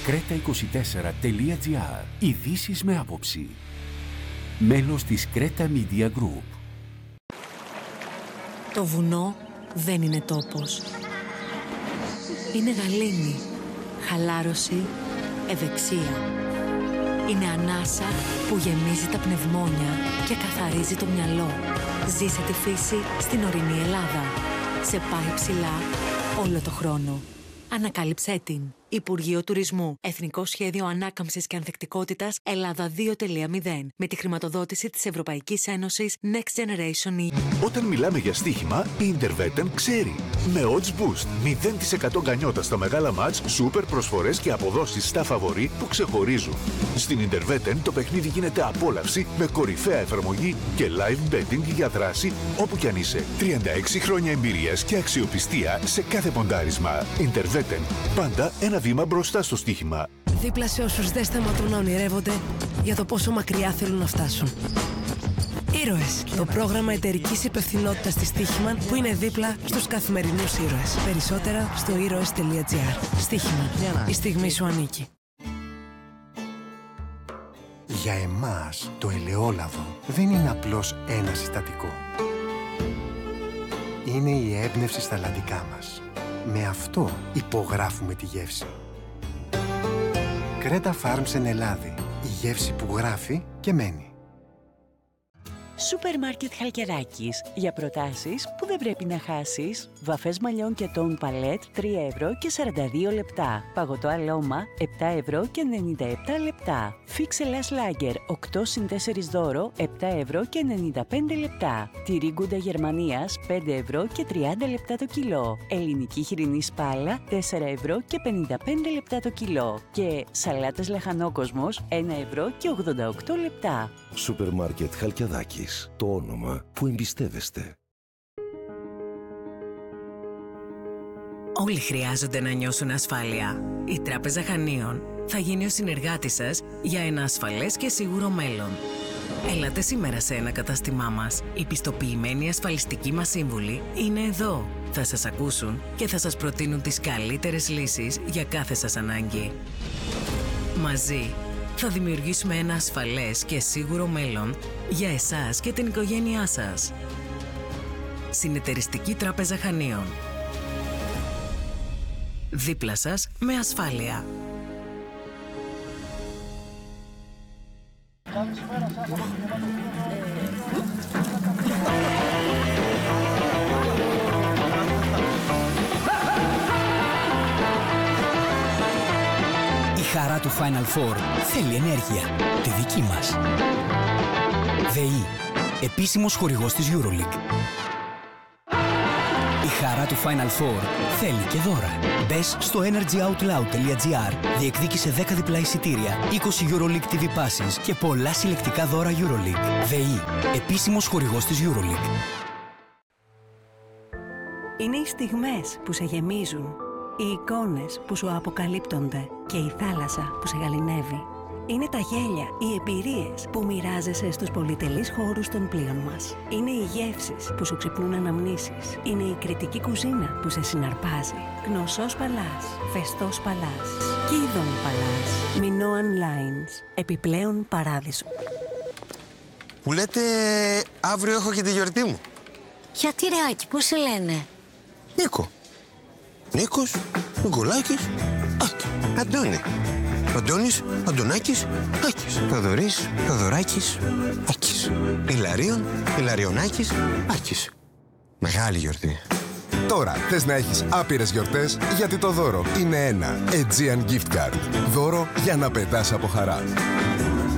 Creta24.gr. Ειδήσεις με άποψη. Μέλος της Creta Media Group. Το βουνό δεν είναι τόπος. Είναι γαλήνη, χαλάρωση, ευεξία. Είναι ανάσα που γεμίζει τα πνευμόνια και καθαρίζει το μυαλό. Ζήσε τη φύση στην ορεινή Ελλάδα. Σε πάει ψηλά όλο το χρόνο. Ανακάλυψέ την. Υπουργείο Τουρισμού. Εθνικό Σχέδιο Ανάκαμψης και Ανθεκτικότητας Ελλάδα 2.0. Με τη χρηματοδότηση της Ευρωπαϊκής Ένωσης Next Generation EU. Όταν μιλάμε για στοίχημα, η Intervetten ξέρει. Με odds boost, 0% γκανιότα στα μεγάλα μάτς, σούπερ προσφορές και αποδόσεις στα φαβορί που ξεχωρίζουν. Στην Intervetten το παιχνίδι γίνεται απόλαυση με κορυφαία εφαρμογή και live betting για δράση όπου κι αν είσαι. 36 χρόνια εμπειρίας και αξιοπιστία σε κάθε ποντάρισμα. Intervetten. Πάντα ένα βήμα μπροστά στο στοίχημα. Δίπλα σε όσους δεν σταματούν να ονειρεύονται για το πόσο μακριά θέλουν να φτάσουν. Ήρωες. Το πρόγραμμα εταιρικής υπευθυνότητας της Στοίχημαν που είναι δίπλα στους καθημερινούς ήρωες. Περισσότερα στο ήρωες.gr. Στοίχημαν. Η στιγμή σου ανήκει. Για εμάς το ελαιόλαδο δεν είναι απλώς ένα συστατικό. Είναι η έμπνευση στα λαδικά μας. Με αυτό υπογράφουμε τη γεύση. Creta Farms εν Ελλάδη. Η γεύση που γράφει και μένει. Σούπερ Μάρκετ Χαλκιδάκης. Για προτάσεις που δεν πρέπει να χάσεις. Βαφές μαλλιών και τόν παλέτ 3 ευρώ και 42 λεπτά. Παγωτό αλώμα 7 ευρώ και 97 λεπτά. Φίξελας Λάγκερ 8 συν 4 δώρο 7 ευρώ και 95 λεπτά. Τυρί Γκούντα Γερμανίας 5 ευρώ και 30 λεπτά το κιλό. Ελληνική χοιρινή σπάλα 4 ευρώ και 55 λεπτά το κιλό. Και σαλάτες Λαχανόκοσμος 1 ευρώ και 88 λεπτά. Σούπερ Μάρκετ Χαλκιδάκης. Το όνομα που εμπιστεύεστε. Όλοι χρειάζονται να νιώσουν ασφάλεια. Η Τράπεζα Χανίων θα γίνει ο συνεργάτης σας για ένα ασφαλές και σίγουρο μέλλον. Έλατε σήμερα σε ένα κατάστημά μας. Οι πιστοποιημένοι ασφαλιστικοί μας σύμβουλοι είναι εδώ. Θα σας ακούσουν και θα σας προτείνουν τις καλύτερες λύσεις για κάθε σας ανάγκη. Μαζί θα δημιουργήσουμε ένα ασφαλές και σίγουρο μέλλον για εσάς και την οικογένειά σας. Συνεταιριστική Τράπεζα Χανίων. Δίπλα σας με ασφάλεια. Η χαρά του Final Four θέλει ενέργεια, τη δική μας. ΔΕΗ, επίσημος χορηγός της EuroLeague. Η χαρά του Final Four θέλει και δώρα. Μπες στο energyoutloud.gr, διεκδίκησε 10 διπλά εισιτήρια, 20 EuroLeague TV passes και πολλά συλλεκτικά δώρα EuroLeague. ΔΕΗ, επίσημος χορηγός της EuroLeague. Είναι οι στιγμές που σε γεμίζουν. Οι εικόνες που σου αποκαλύπτονται και η θάλασσα που σε γαληνεύει. Είναι τα γέλια, οι εμπειρίες που μοιράζεσαι στους πολυτελείς χώρους των πλοίων μας. Είναι οι γεύσεις που σου ξυπνούν αναμνήσεις. Είναι η κριτική κουζίνα που σε συναρπάζει. Γνωσός Παλάς, Φεστός Παλάς, Κίδων Παλάς, Minoan Lines, επιπλέον παράδεισο. Που λέτε αύριο έχω και τη γιορτή μου. Γιατί ρε Άκη, πώς σε λένε? Νίκο. Νίκος, Νικολάκης, Άκη. Αντώνη. Αντώνης, Αντωνάκης, Άκης. Θοδωρής, Θοδωράκης, Άκης. Ηλαρίων, Ηλαριονάκης, Άκης. Μεγάλη γιορτή. Τώρα θες να έχεις άπειρες γιορτές, γιατί το δώρο είναι ένα Aegean Gift Card. Δώρο για να πετάς από χαρά.